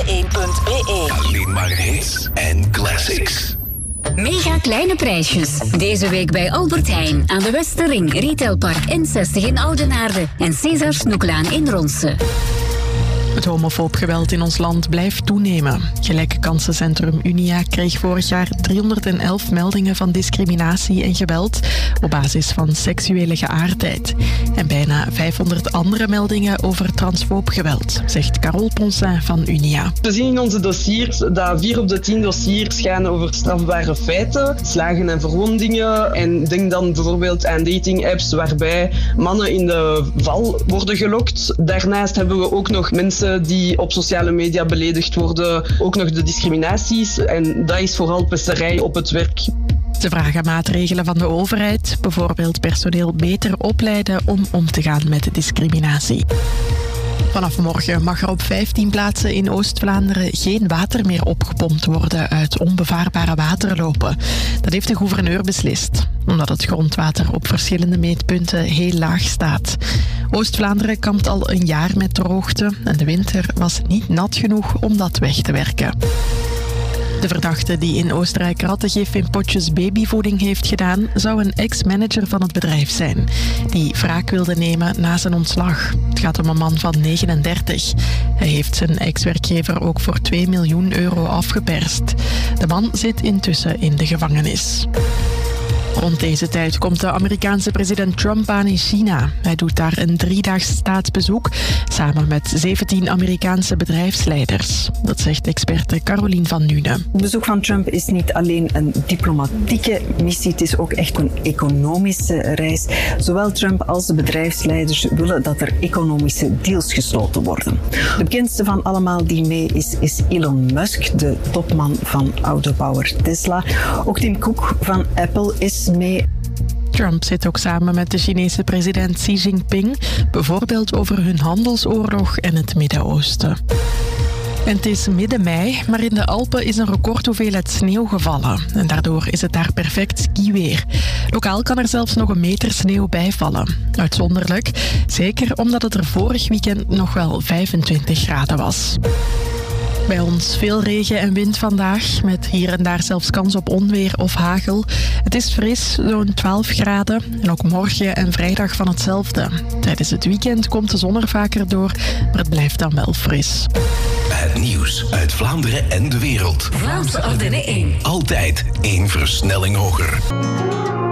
Vlaamse1.be. Alleen maar hits en classics. Mega kleine prijsjes. Deze week bij Albert Heijn aan de Westerring, Retailpark N60 in Oudenaarde en César Snoeklaan in Ronse. Het homofoob geweld in ons land blijft toenemen. Gelijke kansencentrum Unia kreeg vorig jaar 311 meldingen van discriminatie en geweld op basis van seksuele geaardheid. En bijna 500 andere meldingen over transfoob geweld, zegt Carole Ponsin van Unia. We zien in onze dossiers dat 4 op de 10 dossiers gaan over strafbare feiten, slagen en verwondingen. En denk dan bijvoorbeeld aan dating-apps waarbij mannen in de val worden gelokt. Daarnaast hebben we ook nog mensen die op sociale media beledigd worden, ook nog de discriminaties. En dat is vooral pesterij op het werk. Ze vragen maatregelen van de overheid, bijvoorbeeld personeel beter opleiden om te gaan met discriminatie. Vanaf morgen mag er op 15 plaatsen in Oost-Vlaanderen geen water meer opgepompt worden uit onbevaarbare waterlopen. Dat heeft de gouverneur beslist, omdat het grondwater op verschillende meetpunten heel laag staat. Oost-Vlaanderen kampt al een jaar met droogte en de winter was niet nat genoeg om dat weg te werken. De verdachte die in Oostenrijk rattengif in potjes babyvoeding heeft gedaan, zou een ex-manager van het bedrijf zijn, die wraak wilde nemen na zijn ontslag. Het gaat om een man van 39. Hij heeft zijn ex-werkgever ook voor 2 miljoen euro afgeperst. De man zit intussen in de gevangenis. Rond deze tijd komt de Amerikaanse president Trump aan in China. Hij doet daar een 3-daags staatsbezoek samen met 17 Amerikaanse bedrijfsleiders. Dat zegt experte Caroline van Nuenen. Het bezoek van Trump is niet alleen een diplomatieke missie, het is ook echt een economische reis. Zowel Trump als de bedrijfsleiders willen dat er economische deals gesloten worden. De bekendste van allemaal die mee is Elon Musk, de topman van autobouwer Tesla. Ook Tim Cook van Apple is mee. Trump zit ook samen met de Chinese president Xi Jinping, bijvoorbeeld over hun handelsoorlog en het Midden-Oosten. En het is midden mei, maar in de Alpen is een recordhoeveelheid sneeuw gevallen. En daardoor is het daar perfect skiweer. Lokaal kan er zelfs nog een meter sneeuw bijvallen. Uitzonderlijk, zeker omdat het er vorig weekend nog wel 25 graden was. Bij ons veel regen en wind vandaag, met hier en daar zelfs kans op onweer of hagel. Het is fris, zo'n 12 graden. En ook morgen en vrijdag van hetzelfde. Tijdens het weekend komt de zon er vaker door, maar het blijft dan wel fris. Het nieuws uit Vlaanderen en de wereld. Vlaamse Ardennen 1. Altijd 1 versnelling hoger.